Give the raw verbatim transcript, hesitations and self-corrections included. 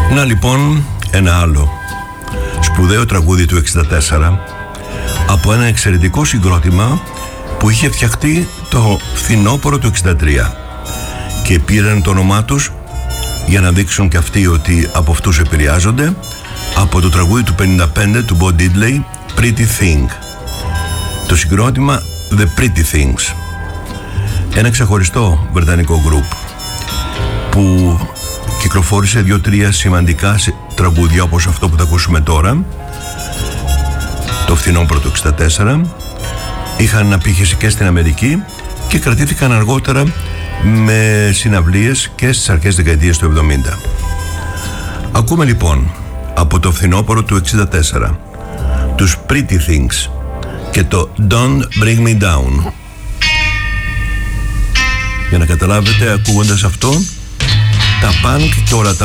Να λοιπόν ένα άλλο σπουδαίο τραγούδι του εξήντα τέσσερα από ένα εξαιρετικό συγκρότημα που είχε φτιαχτεί το φθινόπωρο του εξήντα τρία και πήραν το όνομά τους για να δείξουν και αυτοί ότι από αυτούς επηρεάζονται από το τραγούδι του πενήντα πέντε του Bo Diddley, Pretty Thing. Το συγκρότημα The Pretty Things, ένα ξεχωριστό βρετανικό γκρουπ που κυκλοφόρησε δύο-τρία σημαντικά τραγούδια όπως αυτό που θα ακούσουμε τώρα, το φθινόπωρο του εξήντα τέσσερα. Είχαν απήχηση και στην Αμερική και κρατήθηκαν αργότερα με συναυλίες και στις αρχές δεκαετίας του εβδομήντα. Ακούμε λοιπόν από το φθινόπωρο του εξήντα τέσσερα τους Pretty Things και το Don't Bring Me Down. Για να καταλάβετε, ακούγοντας αυτό, τα punk και όλα τα